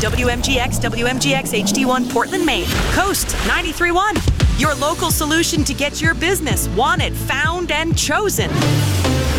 WMGX, WMGX HD1 Portland, Maine. Coast 93.1. Your local solution to get your business wanted, found, and chosen.